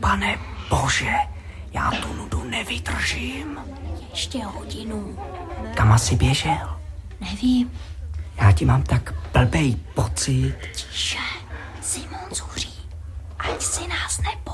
Pane Bože, já tu nudu nevydržím. Ještě hodinu. Kam asi běžel? Nevím. Já ti mám tak blbej pocit. Tiše, Simon zuří. Ať si nás